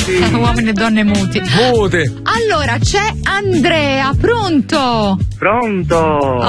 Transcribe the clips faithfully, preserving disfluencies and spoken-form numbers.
muti. Uomini e donne muti. Muti. Allora, c'è Andrea, pronto? Pronto?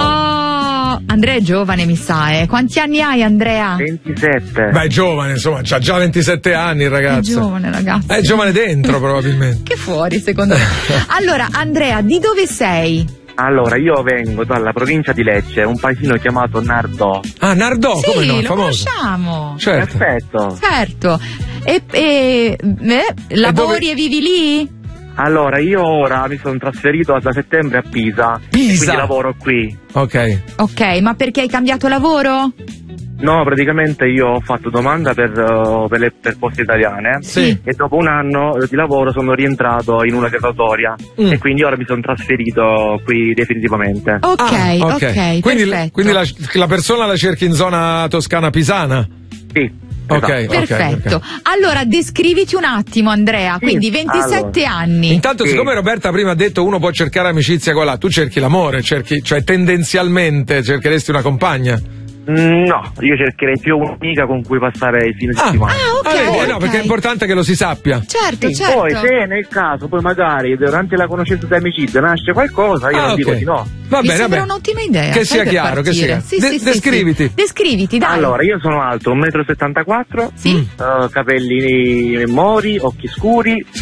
Oh, Andrea è giovane, mi sa, eh. Quanti anni hai, Andrea? ventisette. Beh, è giovane, insomma, c'ha già ventisette anni il ragazzo. È giovane, ragazzo. È giovane dentro, probabilmente. Che fuori, secondo me. Allora, Andrea, di dove sei? Allora, io vengo dalla provincia di Lecce, un paesino chiamato Nardò. Ah, Nardò, sì, come no? lo Famoso. conosciamo. Certo. Perfetto. Certo. E, e eh, lavori dove- e vivi lì? Allora, io ora mi sono trasferito da settembre a Pisa. Pisa? Quindi lavoro qui. Ok. Ok, ma perché hai cambiato lavoro? No, praticamente io ho fatto domanda per, uh, per le per poste italiane. Sì. E dopo un anno di lavoro sono rientrato in una graduatoria. Mm. E quindi ora mi sono trasferito qui definitivamente. Ok, Ah, ok, Quindi, perfetto. quindi la, la persona la cerchi in zona toscana pisana? Sì. Ok, esatto. ok, Perfetto. ok. Allora, descriviti un attimo, Andrea. Sì, Quindi ventisette allora. anni. Intanto, Sì. siccome Roberta prima ha detto uno può cercare amicizia con là, tu cerchi l'amore, cerchi, cioè tendenzialmente cercheresti una compagna. Mm, No, io cercherei più un'amica con cui passare il fine Ah. settimana. Ah, ok. Ah, vedi, eh, no, ok. perché è importante che lo si sappia. Certo, Sì, certo. poi se nel caso poi magari durante la conoscenza di amicizia nasce qualcosa, io Ah, non ok. dico di no. Va Mi bene, sembra vabbè. un'ottima idea. Che sai, sia per chiaro, che sia partire. chiaro. Sì, De- sì, sì, descriviti. sì. Descriviti, dai. Allora, io sono alto uno e settantaquattro metri, Sì. Mm. eh, capelli mori, occhi scuri, Sì.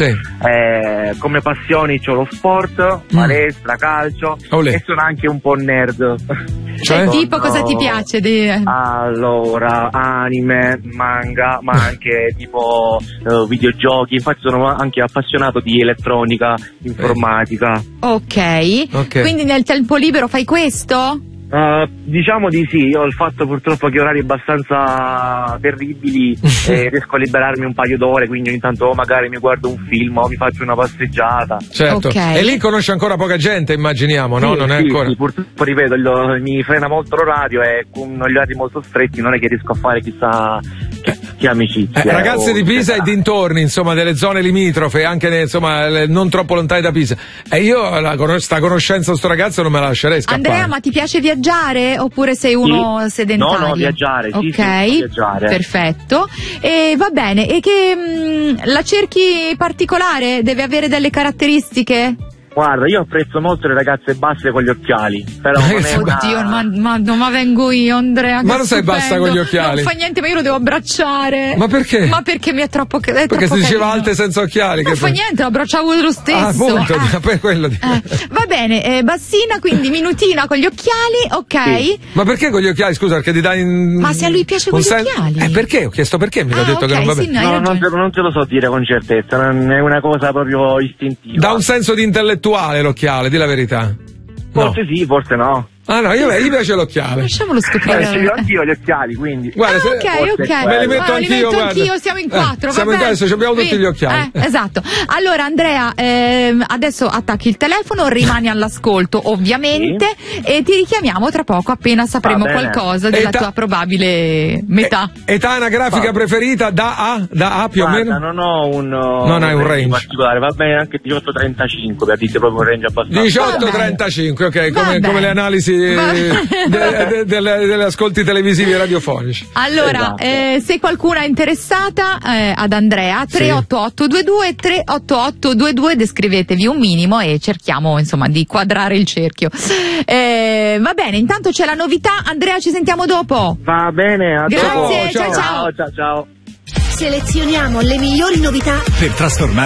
eh, come passioni c'ho lo sport, palestra, calcio Olè. e sono anche un po' nerd. Cioè? Eh, tipo, cosa ti No. piace? di- Allora, anime, manga, ma anche tipo eh, videogiochi, infatti sono anche appassionato di elettronica, informatica. Ok. Ok. Quindi nel tempo libero fai questo? Uh, diciamo di sì, io ho il fatto purtroppo che orari abbastanza terribili e riesco a liberarmi un paio d'ore, quindi ogni tanto magari mi guardo un film o mi faccio una passeggiata. Certo. Ok. E lì conosce ancora poca gente, immaginiamo, no? Sì, Non è sì, ancora. sì, purtroppo ripeto, lo- mi frena molto l'orario e con gli orari molto stretti non è che riesco a fare chissà che, che amicizia. Eh, ragazze o- di Pisa e dintorni, insomma, delle zone limitrofe, anche ne- insomma, le- non troppo lontane da Pisa. E io la con- sta conoscenza di sto ragazzo non me la lascerei scappare. Andrea, ma ti piace viaggiare oppure sei uno Sì. sedentario? No, no, viaggiare, sì, Ok, sì, viaggiare. perfetto. E va bene, e che mh, la cerchi particolare? Deve avere delle caratteristiche? Guarda, io apprezzo molto le ragazze basse con gli occhiali, però non è una... Oddio, ma, ma, no, ma vengo io, Andrea. Ma che non sei stupendo. bassa con gli occhiali? Non fa niente, ma io lo devo abbracciare. Ma perché? Ma perché mi è troppo. È Perché troppo si diceva carino. alte senza occhiali. Non che fa poi- niente, lo abbracciavo lo stesso. Ah, appunto, Ah. per quello di- Eh, va bene, eh, bassina, quindi minutina con gli occhiali, ok. Sì. Ma perché con gli occhiali, scusa, perché ti dai in... Ma se a lui piace un con gli occhiali? Eh, perché? Ho chiesto perché, mi ha Ah, detto che ok, non va sì, bene. no, hai No, non ragione. te, non te lo so dire con certezza, non è una cosa proprio istintiva. Dà un senso di intellettuale l'occhiale, di la verità. No. Forse sì, forse no. Ah no, io, gli piace l'occhiale. Lasciamolo Eh, scoprire. ce li ho anch'io gli occhiali, quindi. Guarda, Ah, se- ok, forse ok. è Me li metto Guarda, li anch'io, metto guarda. anch'io, siamo in Eh, quattro. siamo vabbè. in quattro, abbiamo tutti Sì. gli occhiali. Eh, esatto. Allora, Andrea, ehm, adesso attacchi il telefono, rimani all'ascolto, ovviamente, e ti richiamiamo tra poco appena sapremo Va bene. qualcosa della Età- tua probabile metà. Età anagrafica Va. preferita da A? Da A più o Guarda, meno? non ho un, Non hai un range. particolare, va bene anche diciotto trentacinque, per dire proprio un range abbastanza. diciotto Va bene. trentacinque, ok, Va come, bene. come le analisi Va de- bene. de- delle, delle ascolti televisivi e radiofonici. Allora, Esatto. eh, se qualcuno è interessata eh, ad Andrea, tre otto otto due due tre otto otto due due, descrivetevi un minimo e cerchiamo insomma di quadrare il cerchio. Eh, va bene, intanto c'è la novità. Andrea, ci sentiamo dopo. Va bene, a Grazie, dopo. ciao, ciao. ciao, ciao. Selezioniamo le migliori novità per trasformare